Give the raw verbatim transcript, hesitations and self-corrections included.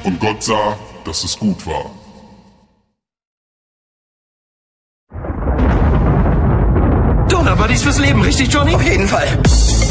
und Gott sah, dass es gut war. Donnerbuddies fürs Leben, richtig, Johnny? Auf jeden Fall.